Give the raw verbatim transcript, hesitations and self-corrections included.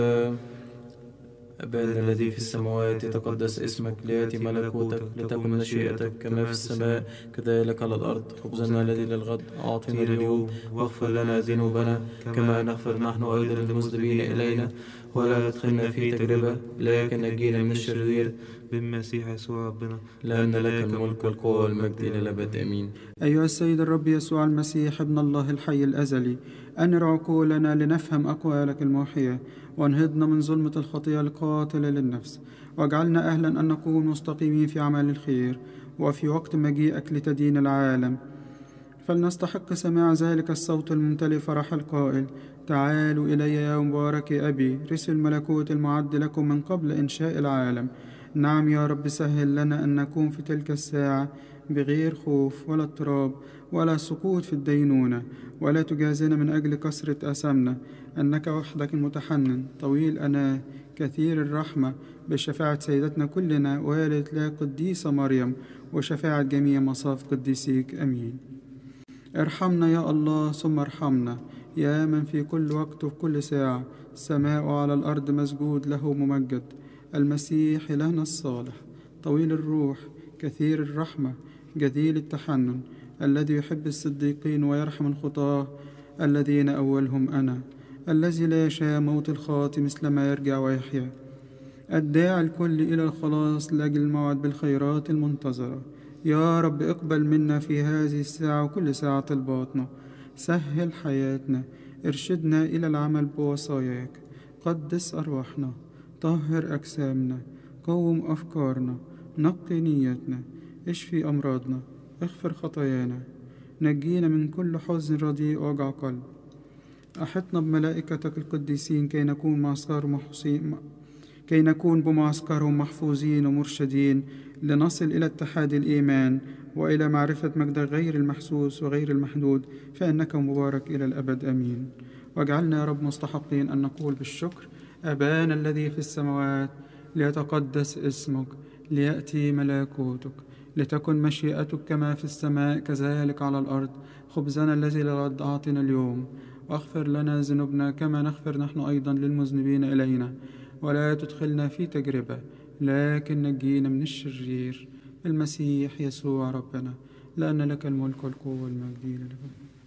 أبانا الذي في السماوات، يتقدس اسمك، ليأتي ملكوتك، لتكن مشيئتك كما في السماء كذلك على الأرض. خبزنا الذي للغد أعطنا اليوم، واغفر لنا ذنوبنا كما نغفر نحن أيضا للمذنبين إلينا، ولا تدخلنا في تجربة لكن نجينا من الشرير، بالمسيح يسوع ربنا، لأن لك الملك والقوة والمجد إلى الأبد آمين. أيها السيد الرب يسوع المسيح ابن الله الحي الأزلي، أنر عقولنا لنفهم أقوالك الموحية، وانهضنا من ظلمة الخطيئة القاتلة للنفس، واجعلنا أهلا أن نكون مستقيمين في أعمال الخير، وفي وقت مجيئك لتدين العالم فلنستحق سماع ذلك الصوت الممتلئ فرح القائل: تعالوا إلي يا مبارك أبي، رثوا الملكوت المعد لكم من قبل إنشاء العالم. نعم يا رب، سهل لنا أن نكون في تلك الساعة بغير خوف ولا اضطراب ولا سقوط في الدينونة، ولا تجازنا من أجل كثرة آثامنا، أنك وحدك المتحنن طويل أناه كثير الرحمة، بشفاعة سيدتنا كلنا والدة لا قديسة مريم، وشفاعة جميع مصاف قديسيك. أمين. ارحمنا يا الله ثم ارحمنا، يا من في كل وقت وفي كل ساعة السماء وعلى الأرض مسجود له ممجد، المسيح إلهنا الصالح طويل الروح كثير الرحمة جزيل التحنن، الذي يحب الصديقين ويرحم الخطاة الذين أولهم أنا، الذي لا يشاء موت الخاطئ مثل ما يرجع ويحيا، الداعي الكل إلى الخلاص لأجل الموعد بالخيرات المنتظرة. يا رب اقبل منا في هذه الساعة وكل ساعة طلباتنا، سهل حياتنا، ارشدنا إلى العمل بوصاياك، قدس أرواحنا، طهر أجسامنا، قوم أفكارنا، نقي نيتنا، اشفي أمراضنا، اغفر خطايانا، نجينا من كل حزن رديء ووجع قلب. أحطنا بملائكتك القديسين كي نكون معسكرهم محصين كي نكون بمعسكرهم محفوظين ومرشدين، لنصل إلى اتحاد الإيمان وإلى معرفة مجدك غير المحسوس وغير المحدود، فإنك مبارك إلى الأبد. أمين. واجعلنا يا رب مستحقين أن نقول بالشكر: أبانا الذي في السماوات، ليتقدس اسمك، ليأتي ملكوتك، لتكن مشيئتك كما في السماء كذلك على الأرض. خبزنا الذي للغد أعطنا اليوم، واغفر لنا ذنوبنا كما نغفر نحن أيضا للمذنبين إلينا، ولا تدخلنا في تجربة لكن نجينا من الشرير، المسيح يسوع ربنا، لأن لك الملك والقوة والمجد إلى الأبد.